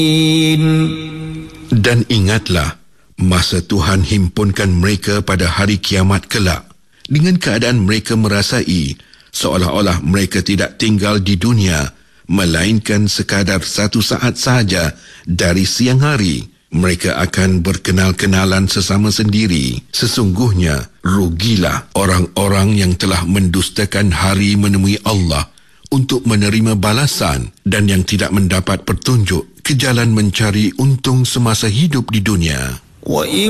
Dan ingatlah masa Tuhan himpunkan mereka pada hari kiamat kelak dengan keadaan mereka merasai seolah-olah mereka tidak tinggal di dunia melainkan sekadar satu saat sahaja dari siang hari. Mereka akan berkenal-kenalan sesama sendiri. Sesungguhnya rugilah orang-orang yang telah mendustakan hari menemui Allah untuk menerima balasan dan yang tidak mendapat petunjuk ke jalan mencari untung semasa hidup di dunia.